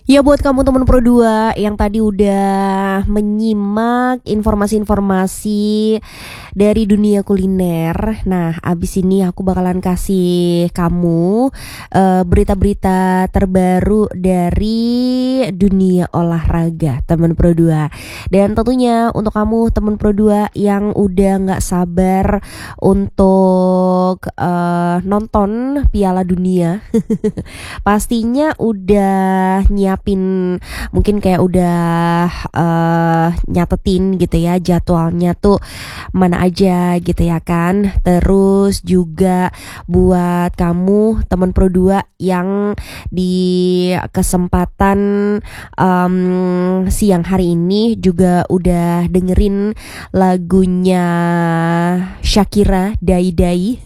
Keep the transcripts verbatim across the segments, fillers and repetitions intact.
Ya buat kamu teman Pro dua yang tadi udah menyimak informasi-informasi dari dunia kuliner. Nah, abis ini aku bakalan kasih kamu eh, berita-berita terbaru dari dunia olahraga teman Pro dua. Dan tentunya untuk kamu teman Pro dua yang udah gak sabar untuk eh, nonton Piala Dunia pastinya udah nyiapin, mungkin kayak udah uh, nyatetin gitu ya jadwalnya tuh mana aja gitu ya kan. Terus juga buat kamu teman Pro dua yang di kesempatan um, siang hari ini juga udah dengerin lagunya Shakira Dai Dai.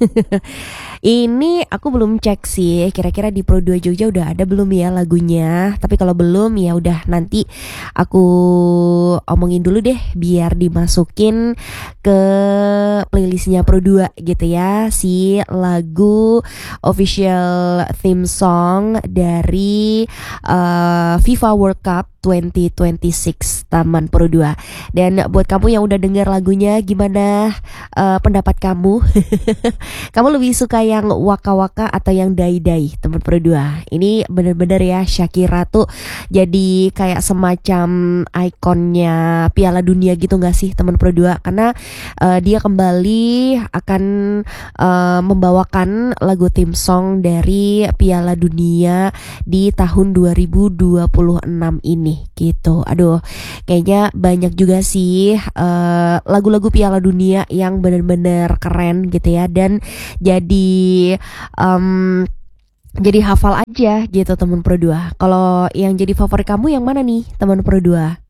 Ini aku belum cek sih kira-kira di Pro dua Jogja udah ada belum ya lagunya. Tapi kalau belum ya udah nanti aku omongin dulu deh biar dimasukin ke playlistnya Pro dua gitu ya, si lagu official theme song dari uh, FIFA World Cup dua ribu dua puluh enam Taman Pro dua. Dan buat kamu yang udah denger lagunya, gimana uh, pendapat kamu? Kamu lebih suka yang waka-waka atau yang dai-dai teman Pro dua? Ini bener-bener ya, Shakira tuh jadi kayak semacam ikonnya Piala Dunia gitu gak sih teman Pro dua? Karena uh, dia kembali akan uh, membawakan lagu theme song dari Piala Dunia di tahun dua ribu dua puluh enam ini gitu. Aduh, kayaknya banyak juga sih uh, lagu-lagu Piala Dunia yang bener-bener keren gitu ya, dan jadi um, jadi hafal aja gitu teman Pro dua. Kalau yang jadi favorit kamu yang mana nih teman Pro dua?